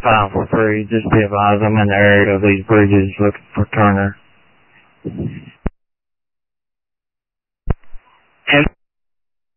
file for free. Just be advised I'm in the area of these bridges looking for Turner.